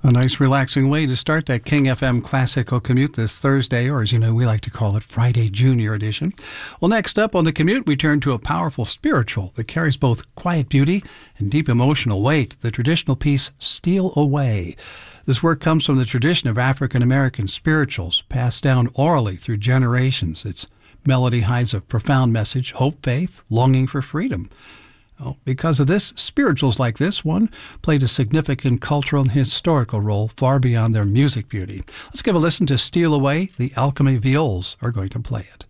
A nice relaxing way to start that King FM Classical Commute this Thursday, or as you know, we like to call it Friday Junior Edition. Well, next up on the commute, we turn to a powerful spiritual that carries both quiet beauty and deep emotional weight, the traditional piece, Steal Away. This work comes from the tradition of African-American spirituals, passed down orally through generations. Its melody hides a profound message, hope, faith, longing for freedom. Well, because of this, spirituals like this one played a significant cultural and historical role far beyond their music beauty. Let's give a listen to Steal Away. The Alchemy Viols are going to play it.